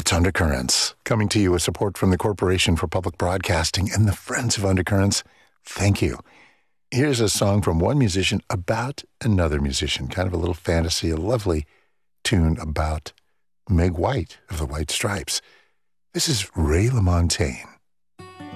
It's Undercurrents, coming to you with support from the Corporation for Public Broadcasting and the Friends of Undercurrents. Thank you. Here's a song from one musician about another musician, kind of a little fantasy, a lovely tune about Meg White of the White Stripes. This is Ray LaMontagne.